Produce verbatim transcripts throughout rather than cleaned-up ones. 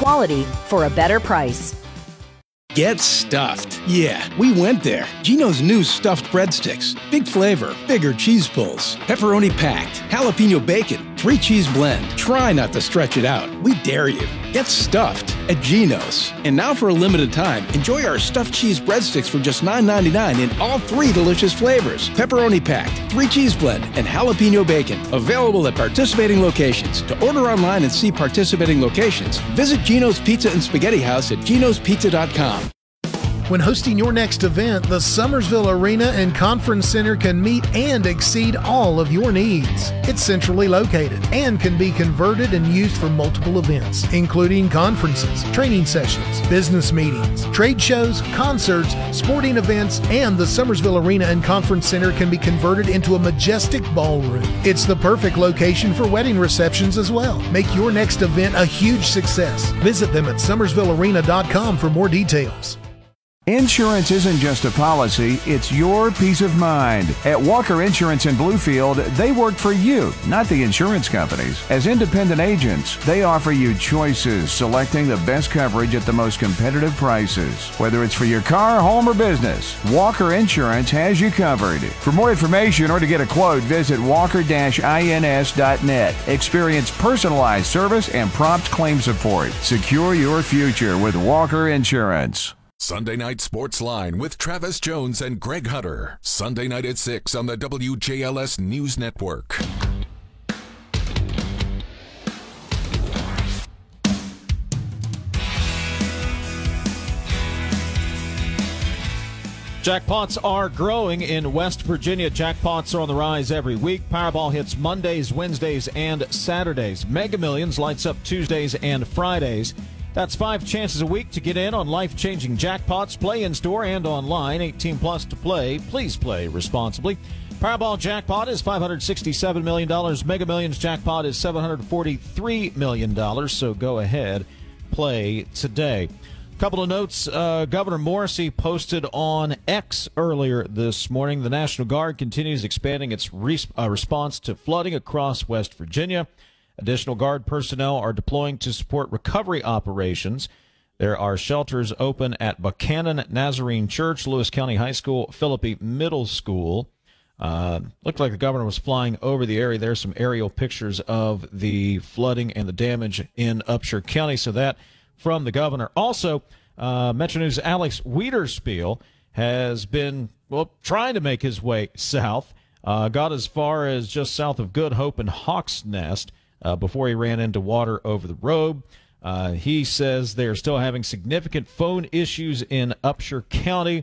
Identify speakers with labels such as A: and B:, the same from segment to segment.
A: quality for a better price.
B: Get stuffed. Yeah, we went there. Geno's new stuffed breadsticks. Big flavor, bigger cheese pulls, pepperoni packed, jalapeno bacon, three cheese blend. Try not to stretch it out. We dare you. Get stuffed at Geno's. And now for a limited time, enjoy our stuffed cheese breadsticks for just nine ninety-nine in all three delicious flavors. Pepperoni packed, three cheese blend, and jalapeno bacon. Available at participating locations. To order online and see participating locations, visit Geno's Pizza and Spaghetti House at genos pizza dot com.
C: When hosting your next event, the Summersville Arena and Conference Center can meet and exceed all of your needs. It's centrally located and can be converted and used for multiple events, including conferences, training sessions, business meetings, trade shows, concerts, sporting events, and the Summersville Arena and Conference Center can be converted into a majestic ballroom. It's the perfect location for wedding receptions as well. Make your next event a huge success. Visit them at summersville arena dot com for more details.
D: Insurance isn't just a policy, it's your peace of mind. At Walker Insurance in Bluefield, they work for you, not the insurance companies. As independent agents, they offer you choices, selecting the best coverage at the most competitive prices. Whether it's for your car, home, or business, Walker Insurance has you covered. For more information or to get a quote, visit walker dash ins dot net. Experience personalized service and prompt claim support. Secure your future with Walker Insurance.
E: Sunday Night Sports Line with Travis Jones and Greg Hunter. Sunday night at six on the W J L S News Network.
F: Jackpots are growing in West Virginia. Jackpots are on the rise every week. Powerball hits Mondays, Wednesdays, and Saturdays. Mega Millions lights up Tuesdays and Fridays. That's five chances a week to get in on life-changing jackpots. Play in-store and online. eighteen plus to play. Please play responsibly. Powerball jackpot is five hundred sixty-seven million dollars. Mega Millions jackpot is seven hundred forty-three million dollars. So go ahead, play today. Couple of notes. Uh, Governor Morrisey posted on X earlier this morning. The National Guard continues expanding its res- uh, response to flooding across West Virginia. Additional Guard personnel are deploying to support recovery operations. There are shelters open at Buchanan Nazarene Church, Lewis County High School, Philippi Middle School. Uh, looked like the governor was flying over the area. There's some aerial pictures of the flooding and the damage in Upshur County. So that from the governor. Also, uh, Metro News' Alex Wiederspiel has been, well, trying to make his way south. Uh, got as far as just south of Good Hope and Hawks Nest. Uh, before he ran into water over the road. Uh, he says they are still having significant phone issues in Upshur County.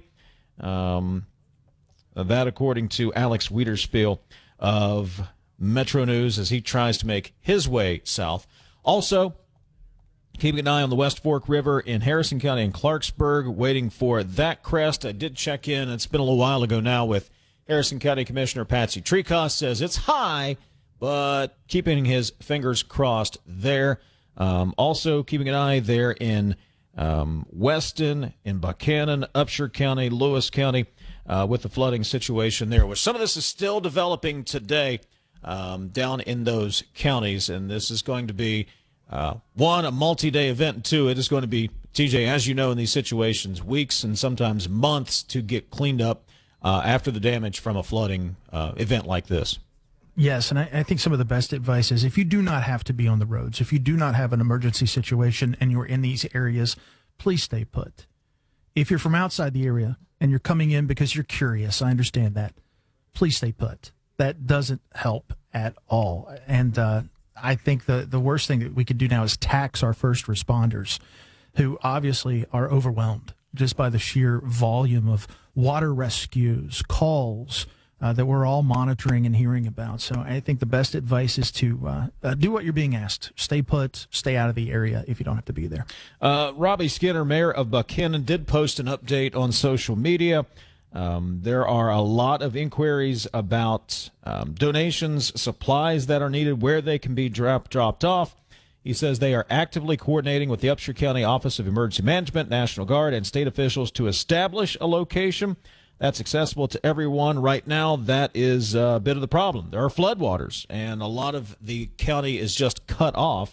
F: Um, that according to Alex Wiederspiel of Metro News as he tries to make his way south. Also, keeping an eye on the West Fork River in Harrison County and Clarksburg, waiting for that crest. I did check in. It's been a little while ago now with Harrison County Commissioner Patsy Treecost. Says it's high, but keeping his fingers crossed there. Um, also keeping an eye there in um, Weston, in Buchanan, Upshur County, Lewis County, uh, with the flooding situation there, which some of this is still developing today um, down in those counties. And this is going to be, uh, one, a multi-day event, and two, it is going to be, T J, as you know, in these situations, weeks and sometimes months to get cleaned up uh, after the damage from a flooding uh, event like this.
G: Yes, and I, I think some of the best advice is if you do not have to be on the roads, if you do not have an emergency situation and you're in these areas, please stay put. If you're from outside the area and you're coming in because you're curious, I understand that. Please stay put. That doesn't help at all. And uh, I think the, the worst thing that we could do now is tax our first responders, who obviously are overwhelmed just by the sheer volume of water rescues, calls, Uh, that we're all monitoring and hearing about. So I think the best advice is to uh, uh, do what you're being asked. Stay put, stay out of the area if you don't have to be there.
F: Uh, Robbie Skinner, mayor of Buchanan, did post an update on social media. Um, there are a lot of inquiries about um, donations, supplies that are needed, where they can be drop, dropped off. He says they are actively coordinating with the Upshur County Office of Emergency Management, National Guard, and state officials to establish a location that's accessible to everyone. Right now, that is a bit of the problem. There are floodwaters, and a lot of the county is just cut off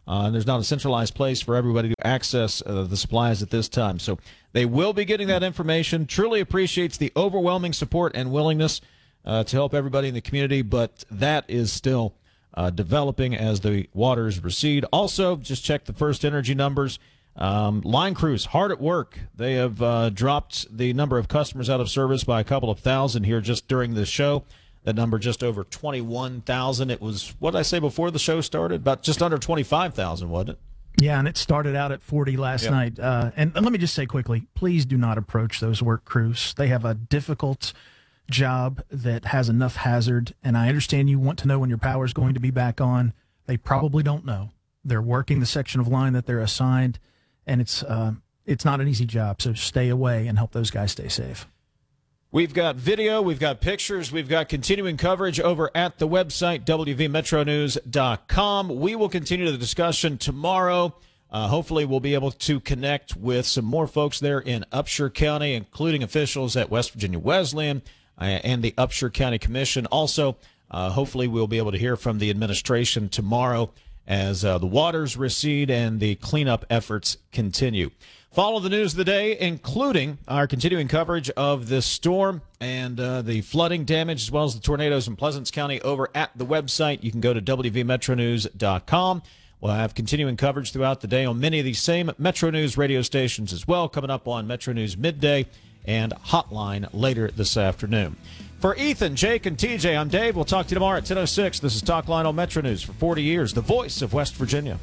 F: Uh, and there's not a centralized place for everybody to access uh, the supplies at this time. So they will be getting that information. Truly appreciates the overwhelming support and willingness uh, to help everybody in the community, but that is still uh, developing as the waters recede. Also, just check the First Energy numbers. Um, line crews hard at work. They have uh, dropped the number of customers out of service by a couple of thousand here just during the show. That number just over twenty-one thousand. It was, what did I say before the show started? About just under twenty-five thousand, wasn't it?
G: Yeah, and it started out at forty last
F: Yep.
G: night. Uh, and, and let me just say quickly, please do not approach those work crews. They have a difficult job that has enough hazard, and I understand you want to know when your power is going to be back on. They probably don't know. They're working the section of line that they're assigned, and it's uh, it's not an easy job, so stay away and help those guys stay safe.
F: We've got video, we've got pictures, we've got continuing coverage over at the website, W V Metro News dot com. We will continue the discussion tomorrow. Uh, hopefully we'll be able to connect with some more folks there in Upshur County, including officials at West Virginia Wesleyan uh, and the Upshur County Commission. Also, uh, hopefully we'll be able to hear from the administration tomorrow as uh, the waters recede and the cleanup efforts continue. Follow the news of the day, including our continuing coverage of this storm and uh, the flooding damage, as well as the tornadoes in Pleasants County over at the website. You can go to W V Metro News dot com. We'll have continuing coverage throughout the day on many of these same Metro News radio stations as well, coming up on Metro News Midday and Hotline later this afternoon. For Ethan, Jake, and T J, I'm Dave. We'll talk to you tomorrow at ten oh six. This is Talk Line on Metro News for forty years, the voice of West Virginia.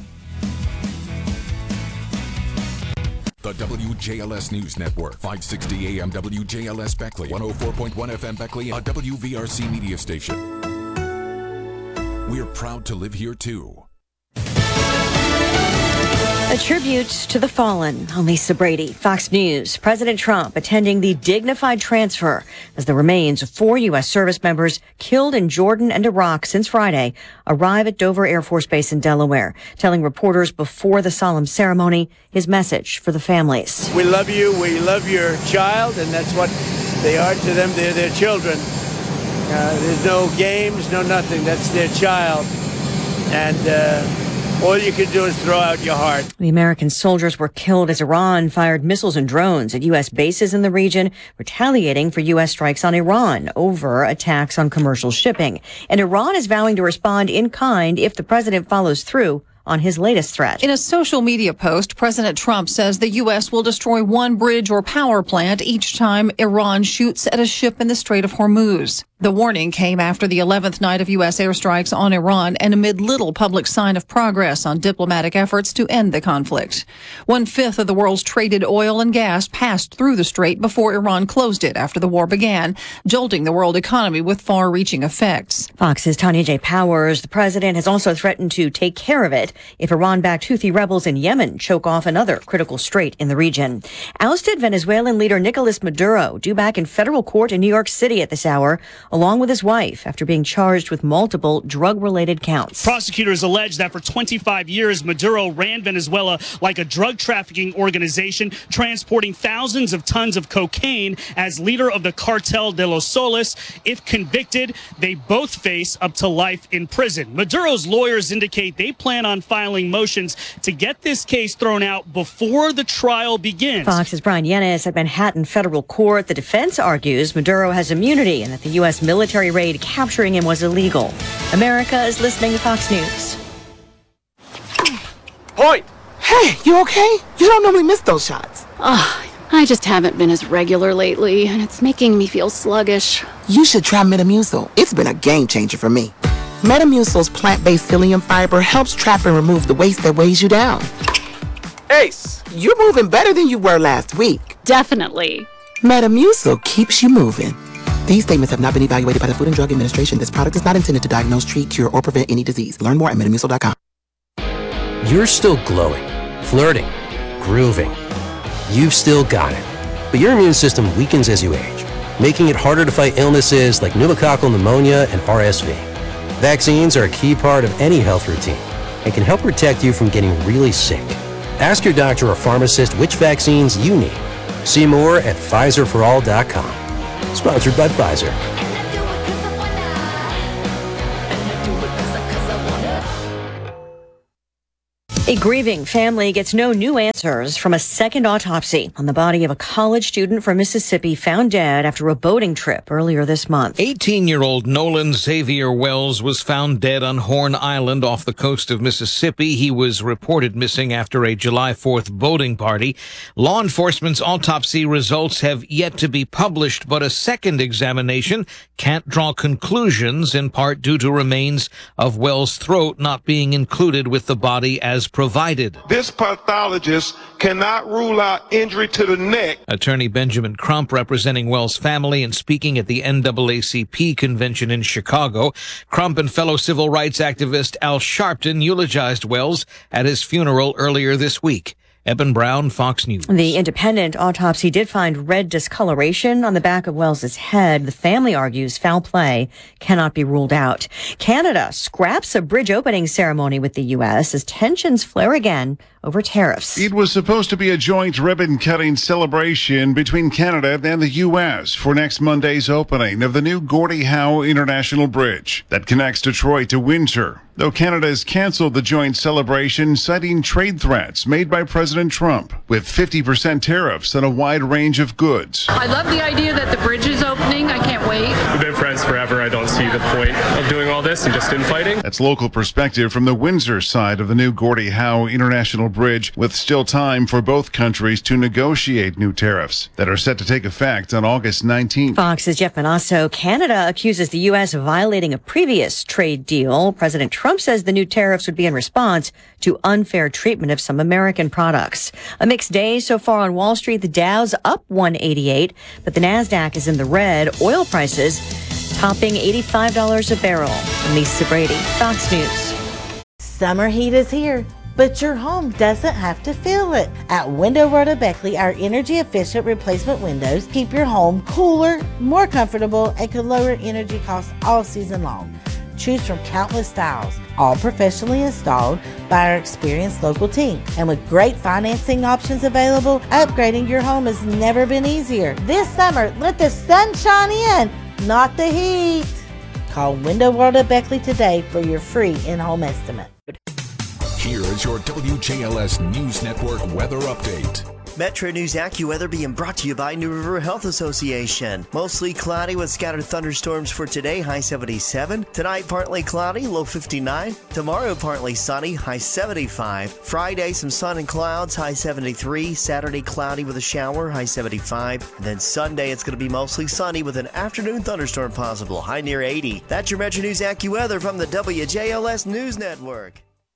E: The W J L S News Network, five sixty A M W J L S Beckley, one oh four point one F M Beckley, a W V R C media station. We're proud to live here, too.
H: A tribute to the fallen. I'm Lisa Brady, Fox News. President Trump attending the dignified transfer as the remains of four U S service members killed in Jordan and Iraq since Friday arrive at Dover Air Force Base in Delaware, telling reporters before the solemn ceremony his message for the families.
I: We love you. We love your child, and that's what they are to them. They're their children. Uh, there's no games, no nothing. That's their child. And uh, all you can do is throw out your heart.
H: The American soldiers were killed as Iran fired missiles and drones at U S bases in the region, retaliating for U S strikes on Iran over attacks on commercial shipping. And Iran is vowing to respond in kind if the president follows through on his latest threat.
J: In a social media post, President Trump says the U S will destroy one bridge or power plant each time Iran shoots at a ship in the Strait of Hormuz. The warning came after the eleventh night of U S airstrikes on Iran and amid little public sign of progress on diplomatic efforts to end the conflict. One-fifth of the world's traded oil and gas passed through the strait before Iran closed it after the war began, jolting the world economy with far-reaching effects.
H: Fox's Tanya J. Powers, the president, has also threatened to take care of it if Iran-backed Houthi rebels in Yemen choke off another critical strait in the region. Ousted Venezuelan leader Nicolas Maduro due back in federal court in New York City at this hour, along with his wife, after being charged with multiple drug-related counts.
K: Prosecutors allege that for twenty-five years, Maduro ran Venezuela like a drug trafficking organization, transporting thousands of tons of cocaine as leader of the Cartel de los Soles. If convicted, they both face up to life in prison. Maduro's lawyers indicate they plan on filing motions to get this case thrown out before the trial begins.
H: Fox's Brian Yennis at Manhattan federal court. The defense argues Maduro has immunity and that the U S military raid capturing him was illegal. America is listening to Fox News.
L: Point! Hey, you okay? You don't normally miss those shots.
M: Ugh, I just haven't been as regular lately, and it's making me feel sluggish.
L: You should try Metamucil. It's been a game changer for me. Metamucil's plant-based psyllium fiber helps trap and remove the waste that weighs you down. Ace, you're moving better than you were last week.
M: Definitely.
L: Metamucil keeps you moving. These statements have not been evaluated by the Food and Drug Administration. This product is not intended to diagnose, treat, cure, or prevent any disease. Learn more at metamucil dot com.
N: You're still glowing, flirting, grooving. You've still got it. But your immune system weakens as you age, making it harder to fight illnesses like pneumococcal pneumonia and R S V. Vaccines are a key part of any health routine and can help protect you from getting really sick. Ask your doctor or pharmacist which vaccines you need. See more at Pfizer for all dot com. Sponsored by Pfizer.
H: A grieving family gets no new answers from a second autopsy on the body of a college student from Mississippi found dead after a boating trip earlier this month.
O: eighteen-year-old Nolan Xavier Wells was found dead on Horn Island off the coast of Mississippi. He was reported missing after a July fourth boating party. Law enforcement's autopsy results have yet to be published, but a second examination can't draw conclusions, in part due to remains of Wells' throat not being included with the body as provided.
P: This pathologist cannot rule out injury to the neck.
O: Attorney Benjamin Crump, representing Wells' family and speaking at the N double A C P convention in Chicago. Crump and fellow civil rights activist Al Sharpton eulogized Wells at his funeral earlier this week. Eben Brown, Fox News.
H: The independent autopsy did find red discoloration on the back of Wells's head. The family argues foul play cannot be ruled out. Canada scraps a bridge opening ceremony with the U S as tensions flare again over tariffs.
Q: It was supposed to be a joint ribbon-cutting celebration between Canada and the U S for next Monday's opening of the new Gordie Howe International Bridge that connects Detroit to Windsor. Though Canada has canceled the joint celebration, citing trade threats made by President Trump, with fifty percent tariffs on a wide range of goods.
R: I love the idea that the bridge is opening. I can't wait.
S: We've been friends forever. I don't see the point of doing all this and just infighting.
Q: That's local perspective from the Windsor side of the new Gordie Howe International Bridge, with still time for both countries to negotiate new tariffs that are set to take effect on August nineteenth.
H: Fox's Jeff Manasso. Canada accuses the U S of violating a previous trade deal. President Trump says the new tariffs would be in response to unfair treatment of some American products. A mixed day so far on Wall Street. The Dow's up one eighty-eight, but the NASDAQ is in the red. Oil prices topping eighty-five dollars a barrel. I'm Lisa Brady, Fox News.
T: Summer heat is here, but your home doesn't have to feel it. At Window World of Beckley, our energy-efficient replacement windows keep your home cooler, more comfortable, and can lower energy costs all season long. Choose from countless styles, all professionally installed by our experienced local team. And with great financing options available, upgrading your home has never been easier. This summer, let the sun shine in, not the heat. Call Window World of Beckley today for your free in-home estimate.
E: Here is your W J L S News Network weather update.
U: Metro News AccuWeather being brought to you by New River Health Association. Mostly cloudy with scattered thunderstorms for today, high seventy-seven. Tonight, partly cloudy, low fifty-nine. Tomorrow, partly sunny, high seventy-five. Friday, some sun and clouds, high seventy-three. Saturday, cloudy with a shower, high seventy-five. And then Sunday, it's going to be mostly sunny with an afternoon thunderstorm possible, high near eighty. That's your Metro News AccuWeather from the W J L S News Network.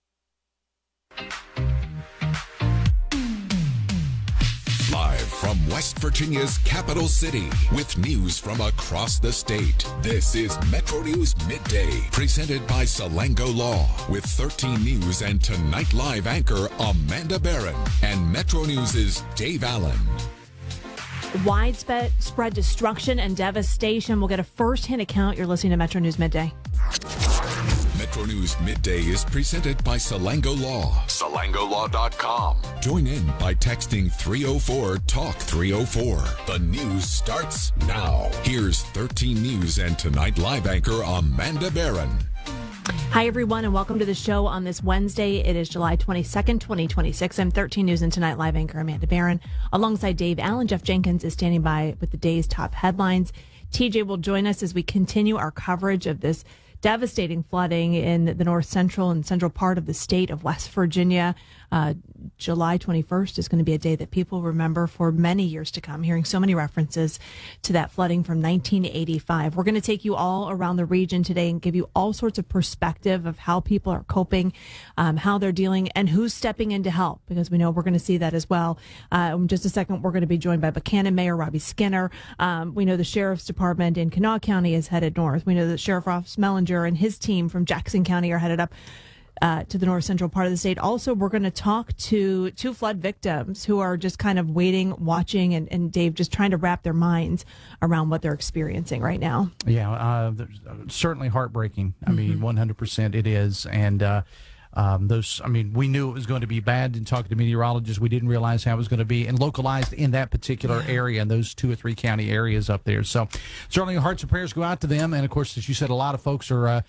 E: Live from West Virginia's capital city with news from across the state. This is Metro News Midday, presented by Salango Law, with thirteen News and Tonight Live anchor Amanda Barron and Metro News' Dave Allen.
V: Widespread spread destruction and devastation. We'll get a first-hand account. You're listening to Metro News Midday.
E: Metro News Midday is presented by Salango Law. Salango Law dot com. Join in by texting three oh four talk three oh four. The news starts now. Here's thirteen News and Tonight Live anchor Amanda Barron.
V: Hi, everyone, and welcome to the show on this Wednesday. It is July twenty-second, twenty twenty-six. I'm thirteen News and Tonight Live anchor Amanda Barron. Alongside Dave Allen, Jeff Jenkins is standing by with the day's top headlines. T J will join us as we continue our coverage of this devastating flooding in the north central and central part of the state of West Virginia. Uh, July twenty-first is going to be a day that people remember for many years to come, hearing so many references to that flooding from nineteen eighty-five. We're going to take you all around the region today and give you all sorts of perspective of how people are coping, um, how they're dealing, and who's stepping in to help, because we know we're going to see that as well. Uh, in just a second, we're going to be joined by Buchanan Mayor Robbie Skinner. Um, we know the Sheriff's Department in Kanawha County is headed north. We know that Sheriff Ross Mellinger and his team from Jackson County are headed up Uh, to the north central part of the state. Also, we're going to talk to two flood victims who are just kind of waiting, watching, and, and Dave, just trying to wrap their minds around what they're experiencing right now.
W: Yeah, uh, certainly heartbreaking. I mm-hmm. mean, one hundred percent it is. And uh, um, those, I mean, we knew it was going to be bad. And talking to meteorologists, we didn't realize how it was going to be and localized in that particular yeah. area, in those two or three county areas up there. So certainly hearts and prayers go out to them. And of course, as you said, a lot of folks are uh,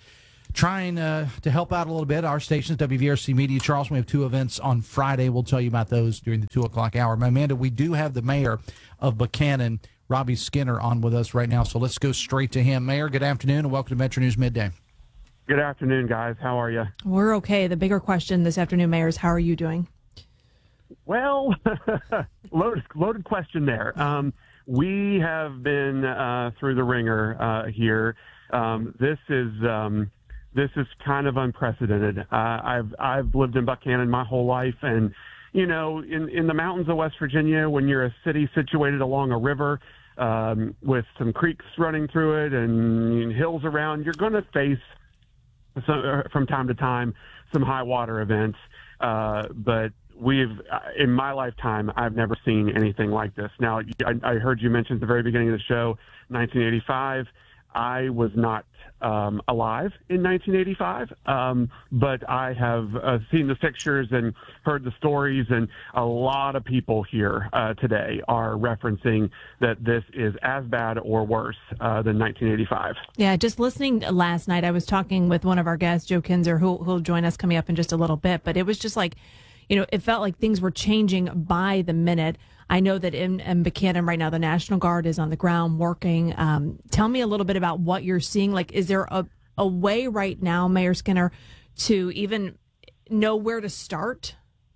W: trying uh, to help out a little bit. Our stations, W V R C Media Charleston, we have two events on Friday. We'll tell you about those during the two o'clock hour. Amanda, we do have the mayor of Buchanan, Robbie Skinner, on with us right now, so let's go straight to him. Mayor, good afternoon, and welcome to Metro News Midday.
A: Good afternoon, guys. How are you?
V: We're okay. The bigger question this afternoon, Mayor, is how are you doing?
A: Well, loaded, loaded question there. Um, we have been uh, through the ringer uh, here. Um, this is um, this is kind of unprecedented. Uh, I've I've lived in Buchanan my whole life, and you know, in in the mountains of West Virginia, when you're a city situated along a river um, with some creeks running through it and hills around, you're going to face some, from time to time some high water events, uh, but. We've, in my lifetime, I've never seen anything like this. Now, I, I heard you mention at the very beginning of the show, nineteen eighty-five. I was not um, alive in nineteen eighty-five, um, but I have uh, seen the pictures and heard the stories, and a lot of people here uh, today are referencing that this is as bad or worse uh, than nineteen eighty-five.
V: Yeah, just listening last night, I was talking with one of our guests, Joe Kinzer, who will join us coming up in just a little bit, but it was just like, you know, it felt like things were changing by the minute. I know that in, in Buchanan right now, the National Guard is on the ground working. Um, tell me a little bit about what you're seeing. Like, is there a, a way right now, Mayor Skinner, to even know where to start?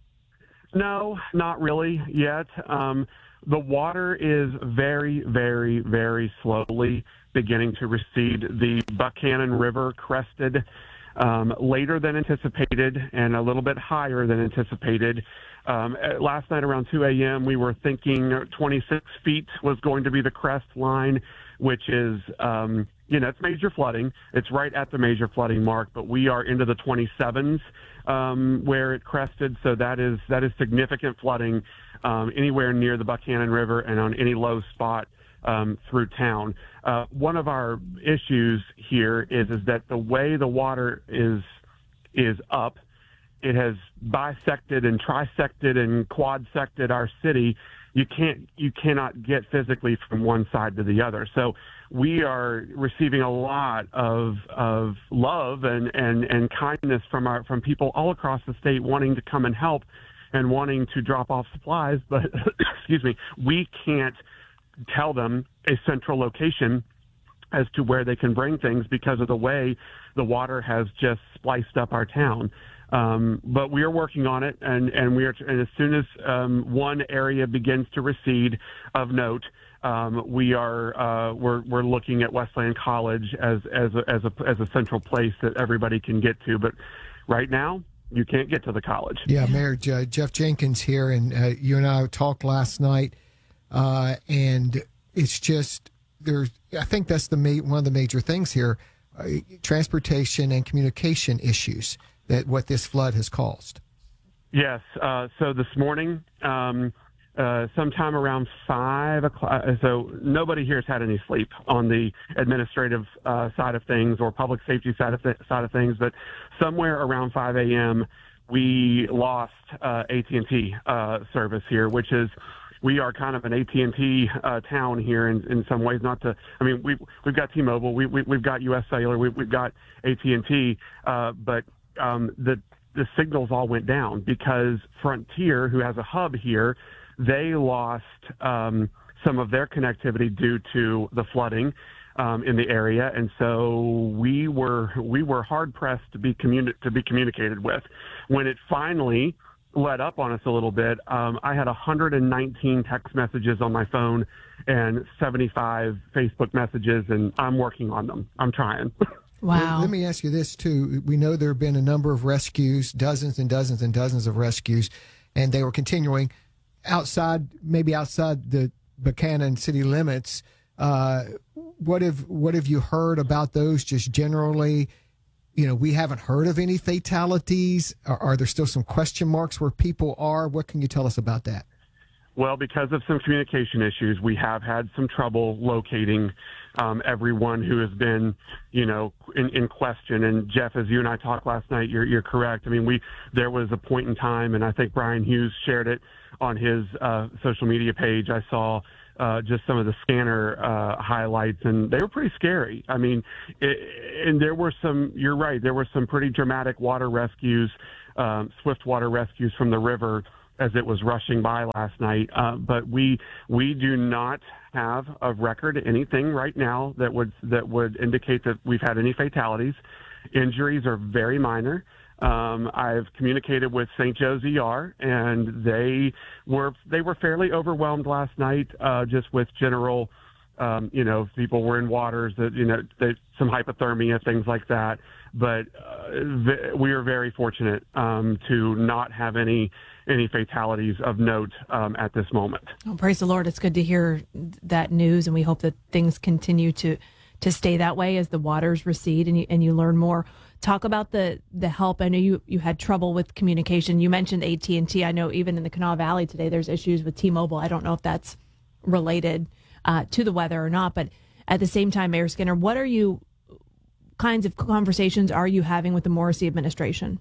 A: No, not really yet. Um, the water is very, very, very slowly beginning to recede. The Buchanan River crested Um, later than anticipated and a little bit higher than anticipated. Um, last night around two a.m., we were thinking twenty-six feet was going to be the crest line, which is, um, you know, it's major flooding. It's right at the major flooding mark, but we are into the twenty-sevens um, where it crested. So that is that is significant flooding um, anywhere near the Buchanan River and on any low spot Um, through town. Uh, one of our issues here is is that the way the water is is up, it has bisected and trisected and quadsected our city. You can't you cannot get physically from one side to the other. So we are receiving a lot of of love and and and kindness from our from people all across the state wanting to come and help and wanting to drop off supplies, but excuse me, we can't tell them a central location as to where they can bring things because of the way the water has just spliced up our town. Um, but we are working on it, and, and we are, and as soon as um, one area begins to recede of note, um, we are uh, we're we're looking at Westland College as as a, as a as a central place that everybody can get to. But right now, you can't get to the college.
B: Yeah, Mayor uh, Jeff Jenkins here, and uh, you and I talked last night. Uh, and it's just there's. I think that's the ma- one of the major things here: uh, transportation and communication issues that what this flood has caused.
A: Yes. Uh, so this morning, um, uh, sometime around five o'clock. So nobody here has had any sleep on the administrative uh, side of things or public safety side of th- side of things, but somewhere around five a.m. we lost uh, A T and T uh, service here, which is. We are kind of an A T and T uh, town here in, in some ways. Not to, I mean, we've we've got T-Mobile, we, we we've got U S Cellular, we, we've got A T and T, uh, but um, the the signals all went down because Frontier, who has a hub here, they lost um, some of their connectivity due to the flooding um, in the area, and so we were we were hard pressed to be communi- to be communicated with. When it finally let up on us a little bit, um, I had one hundred nineteen text messages on my phone and seventy-five Facebook messages, and I'm working on them. I'm trying.
V: Wow.
B: Let me ask you this, too. We know there have been a number of rescues, dozens and dozens and dozens of rescues, and they were continuing outside, maybe outside the Buchanan city limits. Uh, what have what have you heard about those just generally? You know, we haven't heard of any fatalities. Are, are there still some question marks where people are? What can you tell us about that?
A: Well, because of some communication issues, we have had some trouble locating um, everyone who has been, you know, in, in question. And Jeff, as you and I talked last night, you're, you're correct. I mean, we there was a point in time, and I think Brian Hughes shared it on his uh, social media page. I saw uh, just some of the scanner uh, highlights, and they were pretty scary. I mean, it, and there were some. You're right. There were some pretty dramatic water rescues, um, swift water rescues from the river as it was rushing by last night. Uh, but we we do not have of record anything right now that would that would indicate that we've had any fatalities. Injuries are very minor. Um, I've communicated with Saint Joe's E R, and they were they were fairly overwhelmed last night, uh, just with general, um, you know, people were in waters that you know that some hypothermia, things like that. But uh, th- we are very fortunate um, to not have any any fatalities of note um, at this moment.
V: Oh, praise the Lord. It's good to hear that news, and we hope that things continue to to stay that way as the waters recede and you, and you learn more. Talk about the the help. I know you, you had trouble with communication. You mentioned A T and T. I know even in the Kanawha Valley today, there's issues with T-Mobile. I don't know if that's related uh, to the weather or not, but at the same time, Mayor Skinner, what are you kinds of conversations are you having with the Morrissey administration?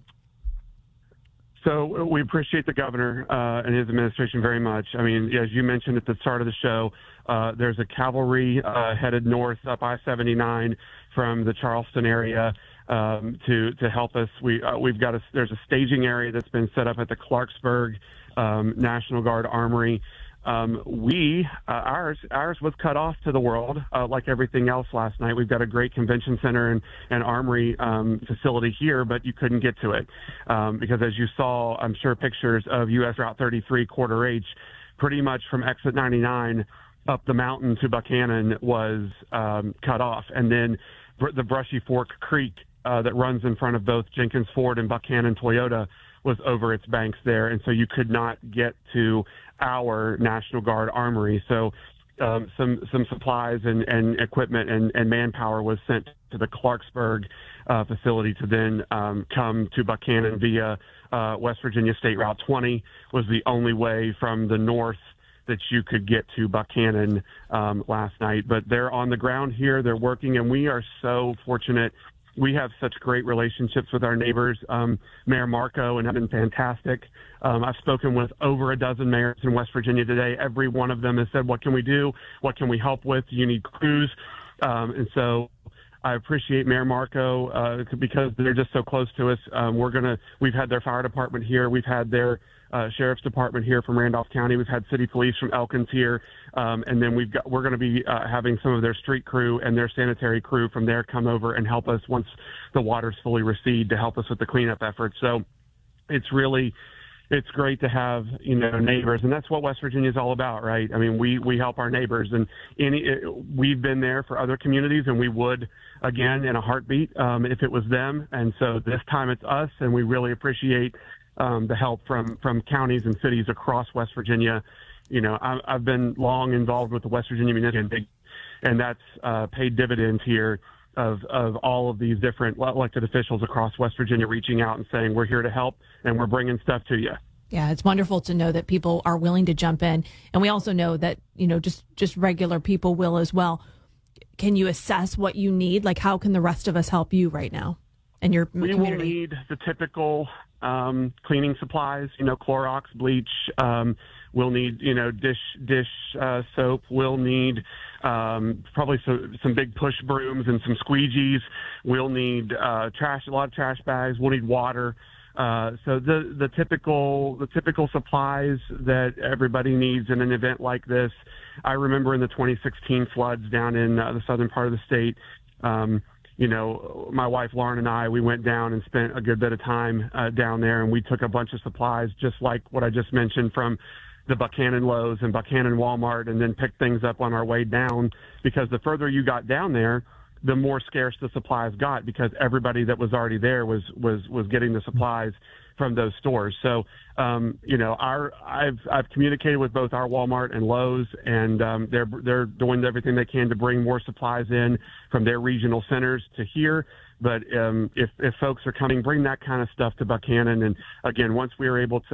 A: So we appreciate the governor uh, and his administration very much. I mean, as you mentioned at the start of the show, uh, there's a cavalry uh, headed north up I seventy-nine from the Charleston area um, to to help us. We uh, we've got a there's a staging area that's been set up at the Clarksburg um, National Guard Armory. Um, we, uh, ours, ours was cut off to the world, uh, like everything else last night. We've got a great convention center and, and armory, um, facility here, but you couldn't get to it. Um, because as you saw, I'm sure pictures of U S Route thirty-three Quarter H, pretty much from exit ninety-nine up the mountain to Buchanan was, um, cut off. And then br- the Brushy Fork Creek, uh, that runs in front of both Jenkins Ford and Buchanan Toyota was over its banks there. And so you could not get to our National Guard Armory. So um, some some supplies and, and equipment and, and manpower was sent to the Clarksburg uh, facility to then um, come to Buchanan via uh, West Virginia State Route twenty was the only way from the north that you could get to Buchanan um, last night. But they're on the ground here. They're working, and we are so fortunate. We have such great relationships with our neighbors. Um, Mayor Marco and have been fantastic. Um, I've spoken with over a dozen mayors in West Virginia today. Every one of them has said, what can we do? What can we help with? Do you need crews? Um, and so I appreciate Mayor Marco uh, because they're just so close to us. Um, we're going to, we've had their fire department here. We've had their uh, sheriff's department here from Randolph County. We've had city police from Elkins here. Um, and then we've got, we're going to be uh, having some of their street crew and their sanitary crew from there come over and help us once the waters fully recede to help us with the cleanup effort. So it's really, it's great to have, you know, neighbors, and that's what West Virginia is all about, right? I mean, we, we help our neighbors, and any, we've been there for other communities, and we would, again, in a heartbeat, um, if it was them. And so this time it's us, and we really appreciate um, the help from, from counties and cities across West Virginia. You know, I, I've been long involved with the West Virginia Municipal, and that's uh, paid dividends here of, of all of these different elected officials across West Virginia reaching out and saying, we're here to help and we're bringing stuff to you.
V: Yeah, it's wonderful to know that people are willing to jump in. And we also know that, you know, just, just regular people will as well. Can you assess what you need? Like, how can the rest of us help you right now and your
A: we
V: community?
A: We will need the typical um, cleaning supplies, you know, Clorox, bleach. Um, we'll need, you know, dish dish uh, soap. We'll need um, probably some, some big push brooms and some squeegees. We'll need uh, trash, a lot of trash bags. We'll need water. Uh, so the, the typical, the typical supplies that everybody needs in an event like this. I remember in the twenty sixteen floods down in uh, the southern part of the state, um, you know, my wife Lauren and I, we went down and spent a good bit of time uh, down there, and we took a bunch of supplies, just like what I just mentioned from the Buchanan Lowe's and Buchanan Walmart, and then picked things up on our way down, because the further you got down there, the more scarce the supplies got, because everybody that was already there was, was, was getting the supplies from those stores. So, um, you know, our, I've, I've communicated with both our Walmart and Lowe's, and, um, they're, they're doing everything they can to bring more supplies in from their regional centers to here. But, um, if, if folks are coming, bring that kind of stuff to Buchanan. And again, once we are able to,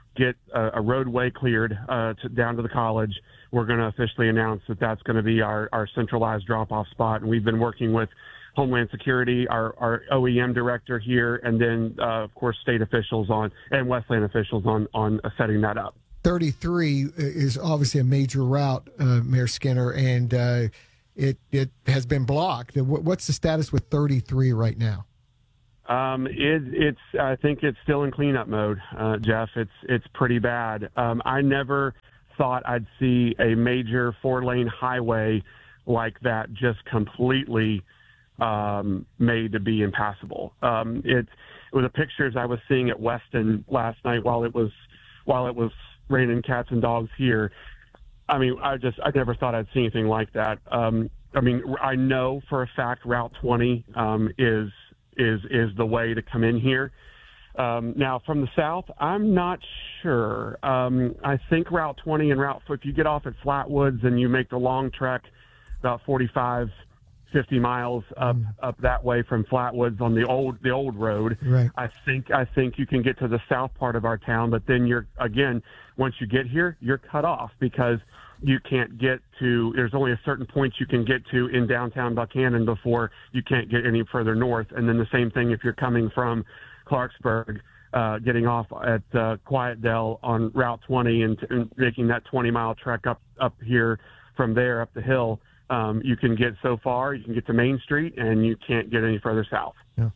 A: get a, a roadway cleared uh, to, down to the college, we're going to officially announce that that's going to be our, our centralized drop-off spot. And we've been working with Homeland Security, our, our O E M director here, and then, uh, of course, state officials on and Westland officials on, on uh, setting that up.
B: thirty-three is obviously a major route, uh, Mayor Skinner, and uh, it it has been blocked. What's the status with thirty-three right now?
A: Um, it, it's I think it's still in cleanup mode, uh, Jeff. It's it's pretty bad. Um, I never thought I'd see a major four-lane highway like that just completely um, made to be impassable. Um, it, it was the pictures I was seeing at Weston last night while it was while it was raining cats and dogs here. I mean, I just I never thought I'd see anything like that. Um, I mean, I know for a fact Route twenty um, is is is the way to come in here. Um, now, from the south, I'm not sure. Um, I think Route twenty and Route, if you get off at Flatwoods and you make the long trek, about forty-five, fifty miles up up that way from Flatwoods on the old the old road.
B: Right.
A: I think I think you can get to the south part of our town, but then you're again once you get here, you're cut off because you can't get to. There's only a certain point you can get to in downtown Buchanan before you can't get any further north. And then the same thing if you're coming from Clarksburg, uh, getting off at uh, Quietdale on Route twenty and, and making that twenty mile trek up up here from there up the hill. Um, you can get so far, you can get to Main Street, and you can't get any further south.
W: Yeah.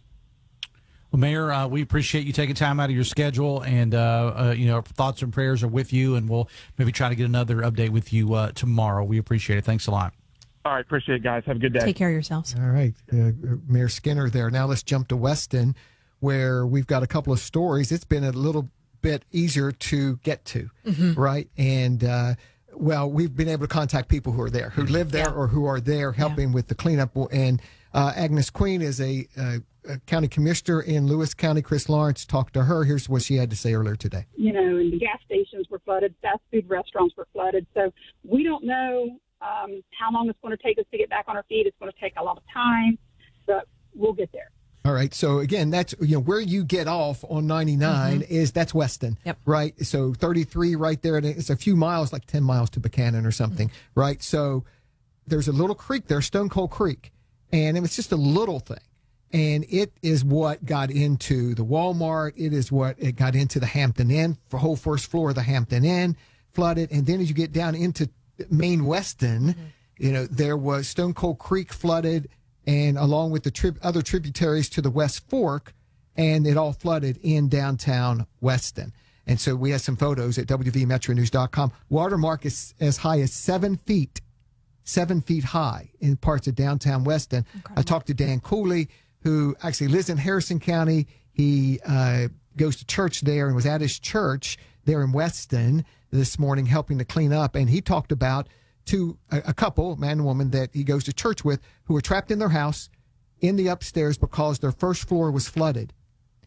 W: Well, Mayor, uh, we appreciate you taking time out of your schedule, and uh, uh, you know, our thoughts and prayers are with you, and we'll maybe try to get another update with you uh, tomorrow. We appreciate it. Thanks a lot.
A: All right, appreciate it, guys. Have a good day.
V: Take care of yourselves.
B: All right, uh, Mayor Skinner there. Now let's jump to Weston, where we've got a couple of stories. It's been a little bit easier to get to,
V: Mm-hmm.
B: right? And uh, well, we've been able to contact people who are there, who live there,
V: Yeah.
B: or who are there helping with the cleanup. And uh, Agnes Queen is a, uh, a county commissioner in Lewis County. Chris Lawrence talked to her. Here's what she had to say earlier today.
C: You know, and the gas stations were flooded, fast food restaurants were flooded. So we don't know um, how long it's going to take us to get back on our feet. It's going to take a lot of time, but we'll get there.
B: All right. So again, that's, you know, where you get off on ninety-nine
V: Mm-hmm.
B: is that's Weston,
V: Yep.
B: right? So thirty-three right there. And it's a few miles, like ten miles to Buchanan or something,
V: Mm-hmm.
B: right? So there's a little creek there, Stone Cold Creek, and it's just a little thing. And it is what got into the Walmart. It is what it got into the Hampton Inn, the whole first floor of the Hampton Inn flooded. And then as you get down into Main Weston,
V: Mm-hmm.
B: you know, there was Stone Cold Creek flooded, and along with the tri- other tributaries to the West Fork, and it all flooded in downtown Weston. And so we have some photos at W V Metro News dot com. Watermark is as high as seven feet, seven feet high in parts of downtown Weston.
V: Incredible.
B: I talked to Dan Cooley, who actually lives in Harrison County. He uh, goes to church there and was at his church there in Weston this morning helping to clean up. And he talked about to a, a couple, man and woman, that he goes to church with, who were trapped in their house in the upstairs because their first floor was flooded,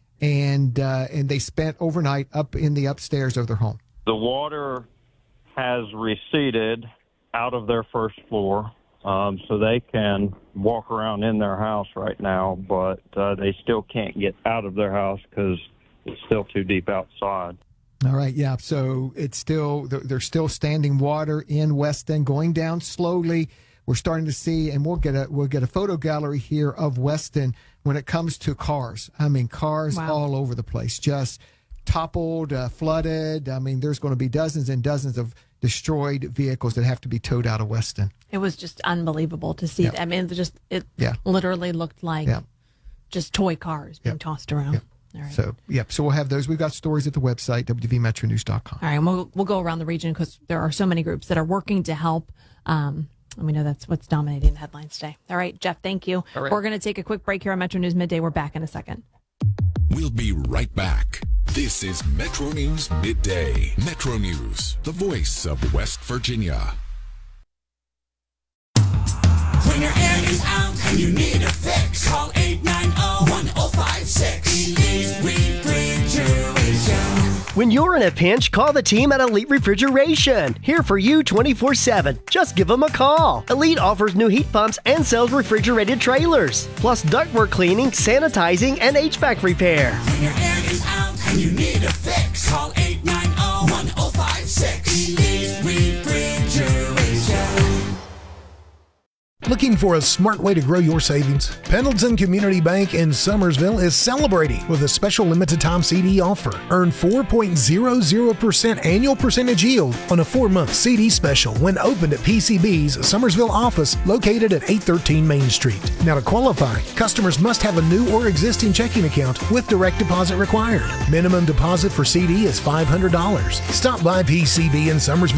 B: and uh, and they spent overnight up in the upstairs of their home.
D: The water has receded out of their first floor, um, so they can walk around in their house right now, but uh, they still can't get out of their house because it's still too deep outside.
B: All right, yeah. So it's still there's still standing water in Weston, going down slowly. We're starting to see, and we'll get a we'll get a photo gallery here of Weston when it comes to cars. I mean, cars
V: Wow.
B: all over the place, just toppled, uh, flooded. I mean, there's going to be dozens and dozens of destroyed vehicles that have to be towed out of Weston.
V: It was just unbelievable to see.
B: Yeah.
V: I mean, it just it
B: Yeah.
V: literally looked like
B: Yeah.
V: just toy cars being
B: Yeah.
V: tossed around.
B: Yeah.
V: All right.
B: So, yep. So we'll have those. We've got stories at the website, W V Metro News dot com.
V: All right, and we'll we'll go around the region because there are so many groups that are working to help. Um, and we know that's what's dominating the headlines today. All right, Jeff, thank you.
E: All right.
V: We're going to take a quick break here on Metro News Midday. We're back in a second.
E: We'll be right back. This is Metro News Midday. Metro News, the voice of West Virginia.
G: When your air is out and you need a fix, call eight nine zero, one zero five six. Elite Refrigeration.
X: When you're in a pinch, call the team at Elite Refrigeration. Here for you twenty-four seven. Just give them a call. Elite offers new heat pumps and sells refrigerated trailers, plus ductwork cleaning, sanitizing, and H V A C repair.
G: When your air is out and you need a fix, call eight nine zero,
F: Looking for a smart way to grow your savings? Pendleton Community Bank in Summersville is celebrating with a special limited time C D offer. Earn four point zero zero percent annual percentage yield on a four-month C D special when opened at P C B's Summersville office located at eight thirteen Main Street. Now to qualify, customers must have a new or existing checking account with direct deposit required. Minimum deposit for C D is five hundred dollars. Stop by P C B in Summersville